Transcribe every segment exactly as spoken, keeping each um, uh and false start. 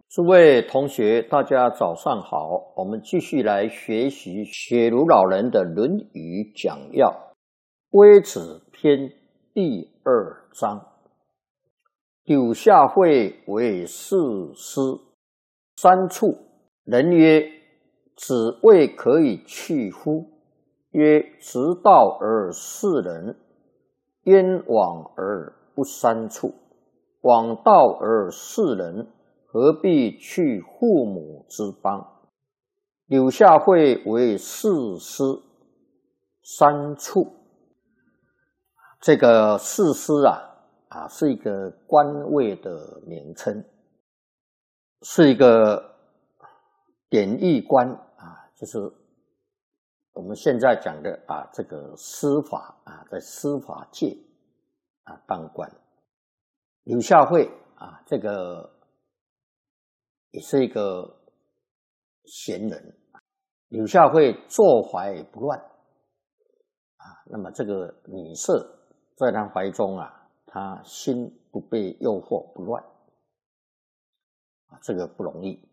诸位同学，大家早上好。我们继续来学习雪茹老人的《论语讲要》微子篇第二章。柳下惠为士师，三处。人曰：子谓可以去乎？曰：直道而事人，焉往而不三处？往道而事人，何必去父母之邦？柳下惠为士师，三处。这个士师啊，啊是一个官位的名称，是一个典狱官啊，就是我们现在讲的啊，这个司法啊，在司法界啊当官。柳下惠啊，这个也是一个贤人。柳下惠坐怀不乱啊，那么这个女色在他怀中啊，他心不被诱惑不乱啊，这个不容易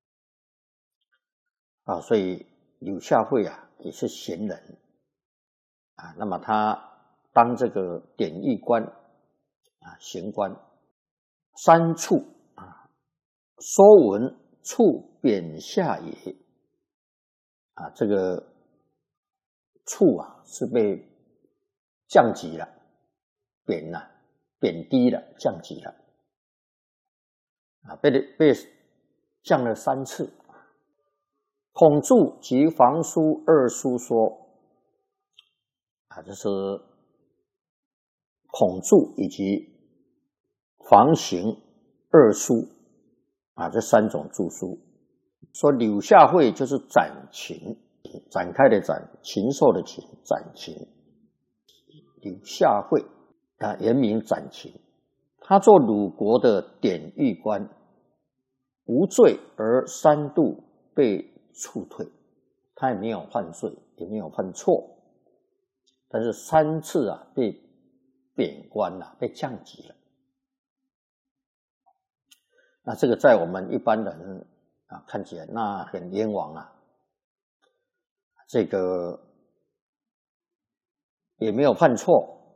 啊，所以柳下惠啊也是贤人啊。那么他当这个典狱官啊，刑官，三处啊，说文处贬下也啊，这个处啊是被降级了，贬了，贬低了，降级了啊，被被降了三次。孔注及房书二书说啊，这是孔注以及房刑二书啊，这三种著书说柳下惠就是展禽，展开的展，禽兽的禽，展禽。柳下惠啊，原名展禽，他做鲁国的典狱官，无罪而三度被处退，他也没有犯罪，也没有犯错，但是三次啊被贬官了，被降级了。那这个在我们一般人啊看起来那很冤枉啊，这个也没有犯错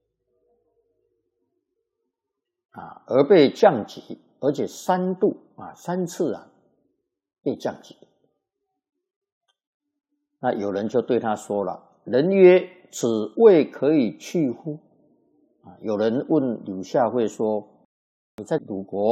啊，而被降级，而且三度啊三次啊被降级。那有人就对他说了：“人曰：子谓可以去乎？”啊，有人问柳下惠说：“你在鲁国